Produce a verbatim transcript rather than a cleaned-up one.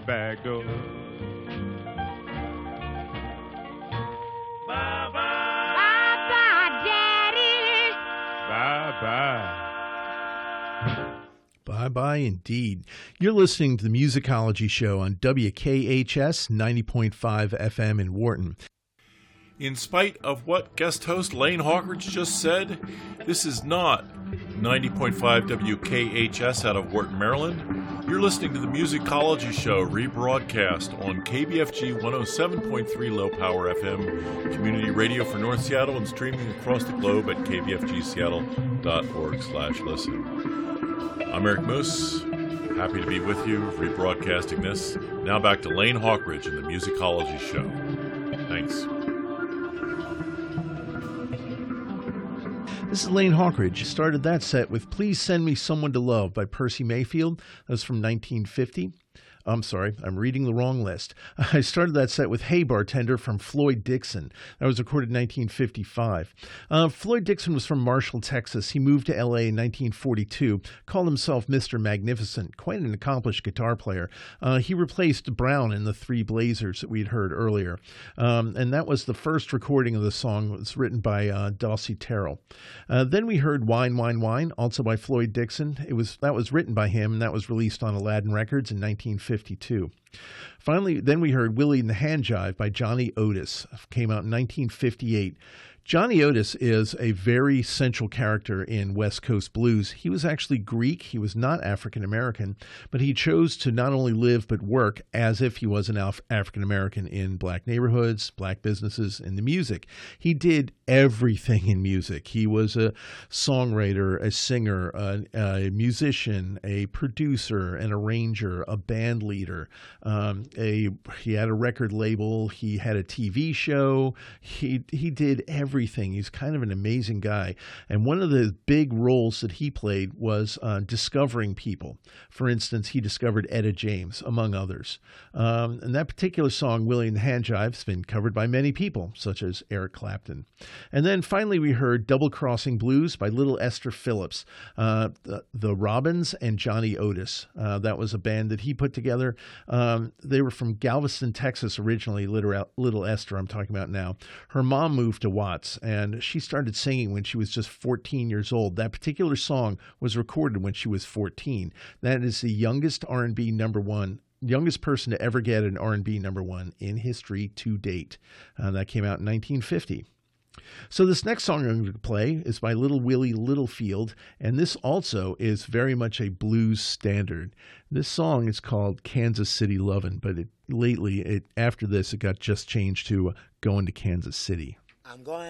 Back door. Bye-bye. Bye-bye, Daddy. Bye-bye. Bye-bye indeed. You're listening to the Musicology Show on W K H S ninety point five F M in Wharton. In spite of what guest host Lane Hawkridge just said, this is not ninety point five W K H S out of Wharton, Maryland. You're listening to the Musicology Show, rebroadcast on K B F G one oh seven point three Low Power F M, community radio for North Seattle, and streaming across the globe at k b f g seattle dot org slash listen. I'm Eric Moose, happy to be with you, rebroadcasting this. Now back to Lane Hawkridge and the Musicology Show. Thanks. This is Lane Hawkridge. Started that set with Please Send Me Someone to Love by Percy Mayfield. That was from nineteen fifty. I'm sorry, I'm reading the wrong list. I started that set with Hey Bartender from Floyd Dixon. That was recorded in nineteen fifty-five. Uh, Floyd Dixon was from Marshall, Texas. He moved to L A in nineteen forty-two, called himself Mister Magnificent, quite an accomplished guitar player. Uh, he replaced Brown in the Three Blazers that we'd heard earlier. Um, and that was the first recording of the song. It was written by uh, Dossie Terrell. Uh, then we heard Wine, Wine, Wine, also by Floyd Dixon. It was That was written by him, and that was released on Aladdin Records in nineteen fifty-two. Finally, then we heard Willie and the Hand Jive by Johnny Otis. Came out in nineteen fifty-eight. Johnny Otis is a very central character in West Coast blues. He was actually Greek. He was not African American, but he chose to not only live but work as if he was an Af- African American in black neighborhoods, black businesses, and the music. He did everything in music. He was a songwriter, a singer, a, a musician, a producer, an arranger, a band leader. Um, a he had a record label. He had a T V show. He he did everything. Everything. He's kind of an amazing guy. And one of the big roles that he played was uh, discovering people. For instance, he discovered Etta James, among others. Um, and that particular song, Willie and the Hand Jive, has been covered by many people, such as Eric Clapton. And then finally, we heard Double Crossing Blues by Little Esther Phillips, uh, the, the Robins and Johnny Otis. Uh, that was a band that he put together. Um, they were from Galveston, Texas, originally, Little, Little Esther, I'm talking about now. Her mom moved to Watts, and she started singing when she was just fourteen years old. That particular song was recorded when she was fourteen. That is the youngest R and B number one, youngest person to ever get an R and B number one in history to date. Uh, that came out in nineteen fifty. So this next song I'm going to play is by Little Willie Littlefield, and this also is very much a blues standard. This song is called Kansas City Lovin', but it, lately, it, after this, it got just changed to Going to Kansas City. I'm going